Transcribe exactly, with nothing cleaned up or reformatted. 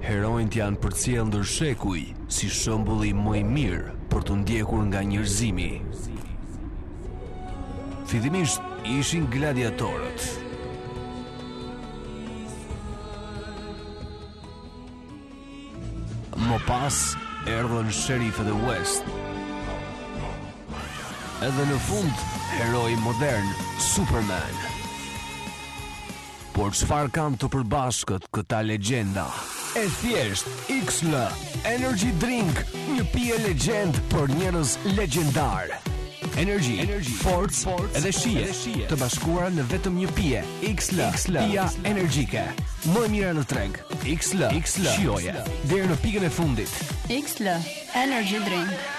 Heronjt janë përcjellë ndër shekuj si shembulli më i mirë për të ndjekur nga njerëzimi. Fillimisht ishin gladiatorët. Më pas erdhën sherifët e West. Edhe në fund, heroi modern, Superman. Por çfarë kanë të përbashkët këta legjenda? E thjesht, X L Energy Drink, një pije legjend për njerëz legjendar. Energy, Energy Force, Force edhe shije, të bashkuara në vetëm një pije. X L, pija energjike. Më e mira në treg. X L, X L, shijoje deri në pikën e fundit. X L Energy Drink.